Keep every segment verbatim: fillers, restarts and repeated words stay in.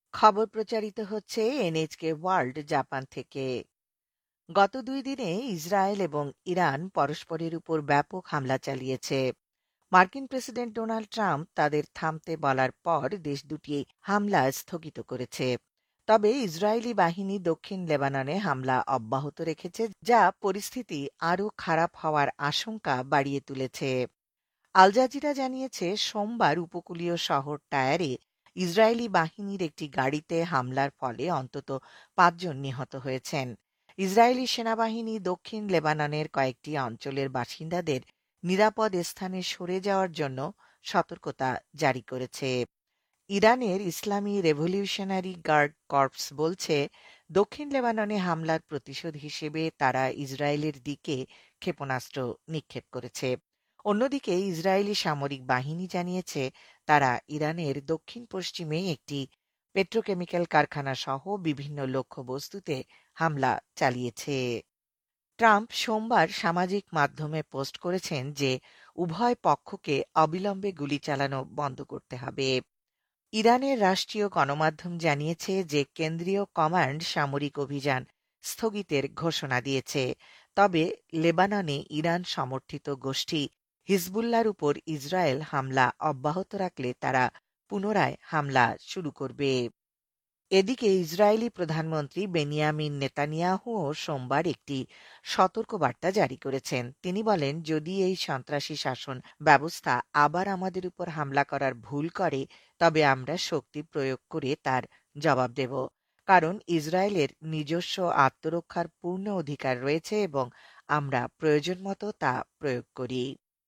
খবর প্রচারিত হচ্ছে এনএইচকে ওয়ার্ল্ড জাপান থেকে। গত দুই দিনে ইসরায়েল এবং ইরান পরস্পরের উপর ব্যাপক হামলা চালিয়েছে। মার্কিন প্রেসিডেন্ট ডোনাল্ড ট্রাম্প তাদের থামতে বলার পর দেশ দুটি হামলা স্থগিত করেছে। তবে ইসরায়েলি বাহিনী দক্ষিণ লেবাননে হামলা অব্যাহত রেখেছে, যা পরিস্থিতি আরও খারাপ হওয়ার আশঙ্কা বাড়িয়ে তুলেছে। আল জাজিরা জানিয়েছে সোমবার উপকূলীয় শহর টায়ারে ইসরায়েলি বাহিনীর একটি গাড়িতে হামলার ফলে অন্তত পাঁচজন নিহত হয়েছেন। ইসরায়েলি সেনাবাহিনী দক্ষিণ লেবাননের কয়েকটি অঞ্চলের বাসিন্দাদের নিরাপদ স্থানে সরে যাওয়ার জন্য সতর্কতা জারি করেছে। ইরানের ইসলামী রেভলিউশনারি গার্ড কর্পস বলছে, দক্ষিণ লেবাননে হামলার প্রতিশোধ হিসেবে তারা ইসরায়েলের দিকে ক্ষেপণাস্ত্র নিক্ষেপ করেছে। অন্যদিকে ইসরায়েলি সামরিক বাহিনী জানিয়েছে তারা ইরানের দক্ষিণ পশ্চিমে একটি পেট্রোকেমিক্যাল কারখানা সহ বিভিন্ন লক্ষ্যবস্তুতে হামলা চালিয়েছে। ট্রাম্প সোমবার সামাজিক মাধ্যমে পোস্ট করেছেন যে উভয় পক্ষকে অবিলম্বে গুলি চালানো বন্ধ করতে হবে। ইরানের রাষ্ট্রীয় গণমাধ্যম জানিয়েছে যে কেন্দ্রীয় কমান্ড সামরিক অভিযান স্থগিতের ঘোষণা দিয়েছে। তবে লেবাননে ইরান সমর্থিত গোষ্ঠী হিজবুল্লাহর উপর ইসরায়েল হামলা অব্যাহত রাখলে তারা পুনরায় হামলা শুরু করবে। এদিকে ইসরায়েলি প্রধানমন্ত্রী বেনিয়ামিন নেতানিয়াহুও সোমবার একটি সতর্কবার্তা জারি করেছেন। তিনি বলেন, যদি এই সন্ত্রাসী শাসন ব্যবস্থা আবার আমাদের উপর হামলা করার ভুল করে, তবে আমরা শক্তি প্রয়োগ করে তার জবাব দেব। কারণ ইসরায়েলের নিজস্ব আত্মরক্ষার পূর্ণ অধিকার রয়েছে এবং আমরা প্রয়োজন মতো তা প্রয়োগ করি।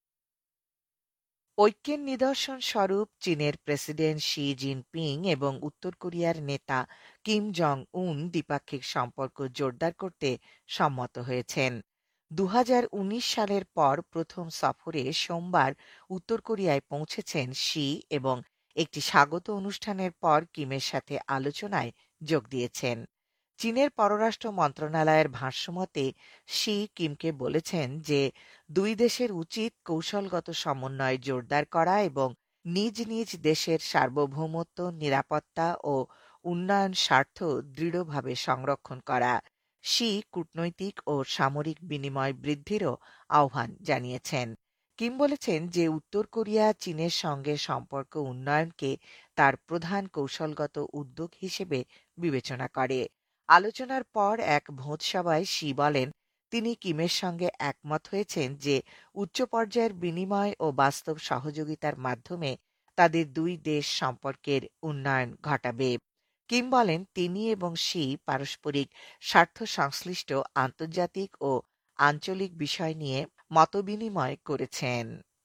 ঐক্যের নিদর্শন স্বরূপ চীনের প্রেসিডেন্ট শি জিনপিং এবং উত্তর কোরিয়ার নেতা কিম জং উন দ্বিপাক্ষিক সম্পর্ক জোরদার করতে সম্মত হয়েছেন। দু হাজার উনিশ সালের পর প্রথম সফরে সোমবার উত্তর কোরিয়ায় পৌঁছেছেন শি এবং একটি স্বাগত অনুষ্ঠানের পর কিমের সাথে আলোচনায় যোগ দিয়েছেন। চীনের পররাষ্ট্র মন্ত্রণালয়ের ভাষ্যমতে শি কিমকে বলেছেন যে দুই দেশের উচিত কৌশলগত সমন্বয় জোরদার করা এবং নিজ নিজ দেশের সার্বভৌমত্ব, নিরাপত্তা ও উন্নয়ন স্বার্থ দৃঢ়ভাবে সংরক্ষণ করা। শি কূটনৈতিক ও সামরিক বিনিময় বৃদ্ধিরও আহ্বান জানিয়েছেন। কিম বলেছেন যে উত্তর কোরিয়া চীনের সঙ্গে সম্পর্ক উন্নয়নকে তার প্রধান কৌশলগত উদ্যোগ হিসেবে বিবেচনা করে। আলোচনার পর এক ভোজসভায় শি বলেন, তিনি কিমের সঙ্গে একমত হয়েছেন যে উচ্চ পর্যায়ের বিনিময় ও বাস্তব সহযোগিতার মাধ্যমে তাদের দুই দেশ সম্পর্কের উন্নয়ন ঘটাবে। কিম বলেন, তিনি এবং শি পারস্পরিক স্বার্থ সংশ্লিষ্ট আন্তর্জাতিক ও আঞ্চলিক বিষয় নিয়ে মতবিনিময় করেছেন।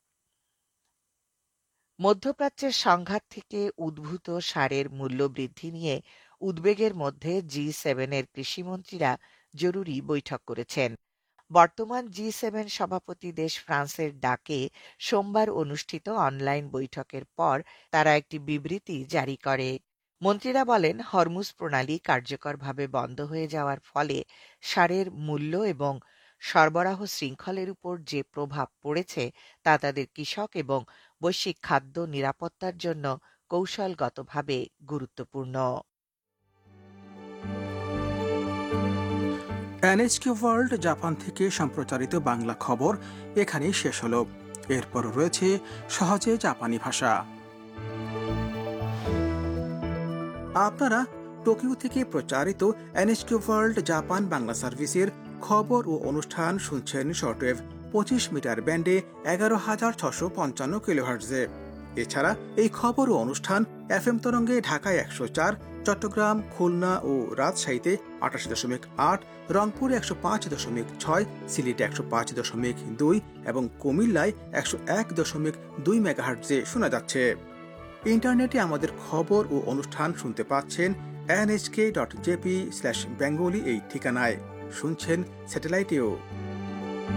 মধ্যপ্রাচ্যের সংঘাত থেকে উদ্ভূত সারের মূল্যবৃদ্ধি নিয়ে উদ্বেগের মধ্যে জি সেভেনের কৃষিমন্ত্রীরা জরুরি বৈঠক করেছেন। বর্তমান জি সেভেন সভাপতি দেশ ফ্রান্সের ডাকে সোমবার অনুষ্ঠিত অনলাইন বৈঠকের পর তারা একটি বিবৃতি জারি করে। মন্ত্রীরা বলেন, হরমুজ প্রণালী কার্যকরভাবে বন্ধ হয়ে যাওয়ার ফলে সারের মূল্য এবং সরবরাহ শৃঙ্খলের উপর যে প্রভাব পড়েছে তা তাদের কৃষক এবং বৈশ্বিক খাদ্য নিরাপত্তার জন্য কৌশলগতভাবে গুরুত্বপূর্ণ। এনএইচকে ওয়ার্ল্ড জাপান থেকে সম্প্রচারিত বাংলা খবর এখানেই শেষ হলো। এরপর রয়েছে সহজে জাপানি ভাষা। আপনারা টোকিও থেকে প্রচারিত এনএইচকে ওয়ার্ল্ড জাপান বাংলা সার্ভিসের খবর ও অনুষ্ঠান শুনছেন শর্টওয়েভ পঁচিশ মিটার ব্যান্ডে এগারো হাজার ছশো পঞ্চান্ন কিলোহার্টজে। এছাড়া এই খবর ও অনুষ্ঠান এফএম তরঙ্গে ঢাকায় একশো চার, চট্টগ্রাম, খুলনা ও রাজশাহীতে আটাশি দশমিক আট, রংপুর একশো পাঁচ দশমিক ছয়, সিলেটে একশো পাঁচ দশমিক দুই এবং কুমিল্লায় একশো এক দশমিক দুই মেগাহার্টজে শোনা যাচ্ছে। ইন্টারনেটে আমাদের খবর ও অনুষ্ঠান শুনতে পাচ্ছেন NHK dot JP slash Bengali এই ঠিকানায়। শুনছেন স্যাটেলাইটেও।